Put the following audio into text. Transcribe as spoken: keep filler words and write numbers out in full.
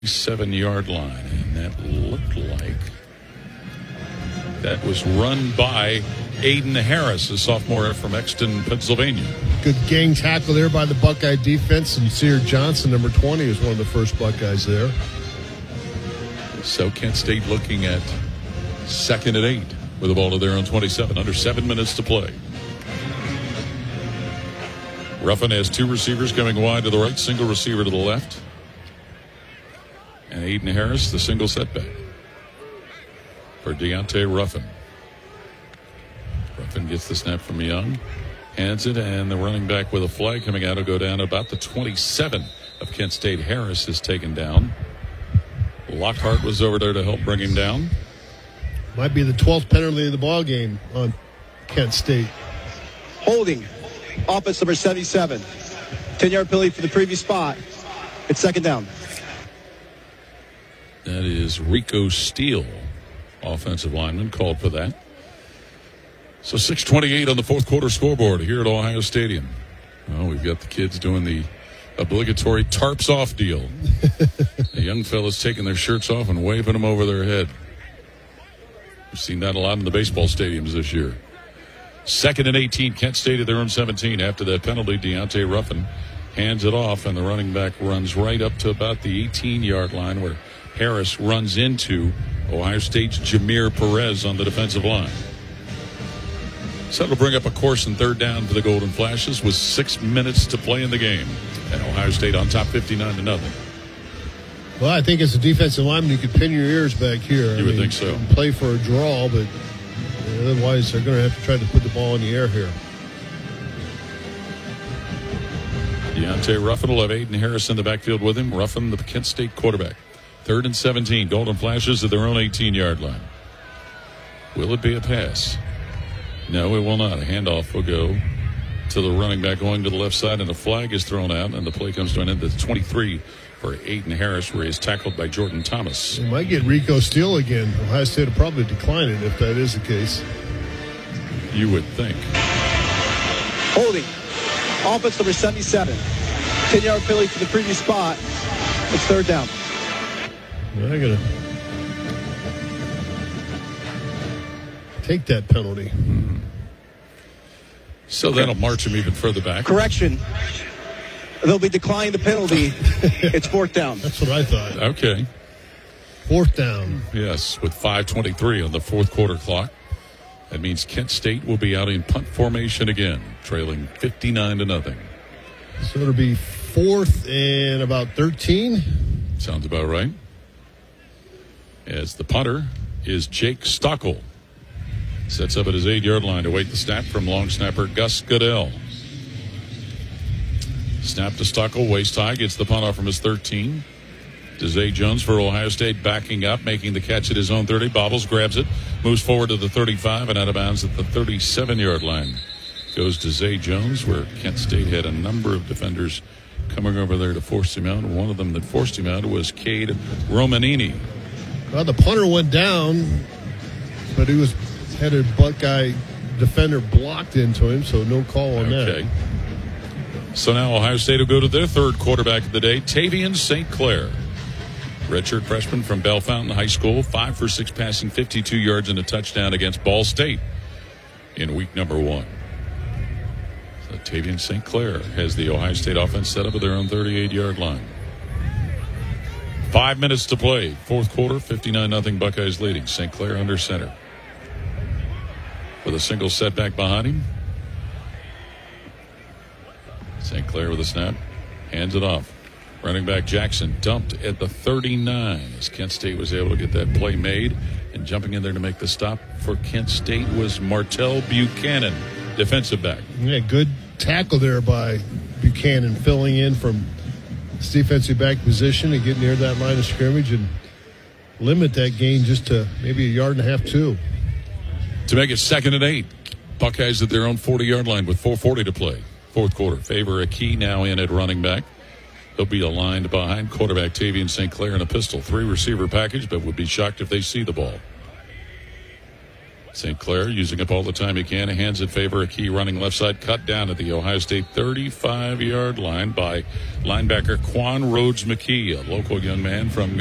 seven-yard line, and that looked like that was run by Aiden Harris, a sophomore from Exton, Pennsylvania. Good gang tackle there by the Buckeye defense, and Sear Johnson, number twenty, is one of the first Buckeyes there. So Kent State looking at second and eight with the ball to their own twenty-seven, under seven minutes to play. Ruffin has two receivers coming wide to the right, single receiver to the left. And Aiden Harris, the single setback for Deontay Ruffin. Ruffin gets the snap from Young, hands it, and the running back with a flag coming out will go down about the twenty-seven of Kent State. Harris is taken down. Lockhart was over there to help bring him down. Might be the twelfth penalty of the ball game on Kent State. Holding. Offense number seventy-seven. ten-yard penalty for the previous spot. It's second down. That is Rico Steele, offensive lineman, called for that. So six twenty-eight on the fourth quarter scoreboard here at Ohio Stadium. Well, we've got the kids doing the obligatory tarps off deal. The young fellas taking their shirts off and waving them over their head. We've seen that a lot in the baseball stadiums this year. Second and eighteen, Kent State at their own seventeen. After that penalty, Deontay Ruffin hands it off, and the running back runs right up to about the eighteen-yard line where Harris runs into Ohio State's Jameer Perez on the defensive line. So that'll bring up a course and third down for the Golden Flashes with six minutes to play in the game. And Ohio State on top fifty-nine to nothing. Well, I think as a defensive lineman, you could pin your ears back here. You I would mean, think so. Play for a draw, but otherwise they're going to have to try to put the ball in the air here. Deontay Ruffin will have Aiden Harris in the backfield with him. Ruffin, the Kent State quarterback. Third and seventeen. Golden Flashes at their own eighteen-yard line. Will it be a pass? No, it will not. A handoff will go to the running back going to the left side, and a flag is thrown out, and the play comes to an end at twenty-three for Aiden Harris, where he is tackled by Jordan Thomas. They might get Rico Steele again. Ohio State will probably decline it if that is the case. You would think. Holding. Offense number seventy-seven. ten-yard penalty for the previous spot. It's third down. Well, they're going to take that penalty. Mm-hmm. So okay. That'll march him even further back. Correction. They'll be declining the penalty. It's fourth down. That's what I thought. Okay. Fourth down. Yes, with five twenty-three on the fourth quarter clock. That means Kent State will be out in punt formation again, trailing fifty-nine to nothing. So it'll be fourth and about thirteen. Sounds about right. As the punter is Jake Stockel. Sets up at his eight-yard line to wait the snap from long snapper Gus Goodell. Snap to Stockel, waist high, gets the punt off from his thirteen. Zay Jones for Ohio State backing up, making the catch at his own thirty. Bobbles grabs it, moves forward to the thirty-five, and out of bounds at the thirty-seven-yard line. Goes to Zay Jones, where Kent State had a number of defenders coming over there to force him out. One of them that forced him out was Cade Romanini. Well, the punter went down, but he was had a Buckeye defender blocked into him, so no call on okay. that. So now Ohio State will go to their third quarterback of the day, Tavian Saint Clair. Redshirt freshman from Bellefontaine High School, five for six passing, fifty-two yards and a touchdown against Ball State in week number one. So Tavian Saint Clair has the Ohio State offense set up at their own thirty-eight-yard line. Five minutes to play. Fourth quarter, fifty-nine nothing Buckeyes leading. Saint Clair under center. With a single setback behind him. Saint Clair with a snap. Hands it off. Running back Jackson dumped at the thirty-nine as Kent State was able to get that play made. And jumping in there to make the stop for Kent State was Martell Buchanan, defensive back. Yeah, good tackle there by Buchanan, filling in from his defensive back position and get near that line of scrimmage and limit that gain just to maybe a yard and a half, too. To make it second and eight. Buckeyes at their own forty-yard line with four forty to play. Fourth quarter. Favor a key now in at running back. He'll be aligned behind quarterback Tavian Saint Clair in a pistol. Three receiver package, but would be shocked if they see the ball. Saint Clair using up all the time he can. Hands in favor. A key running left side. Cut down at the Ohio State thirty-five-yard line by linebacker Quan Rhodes McKee, a local young man from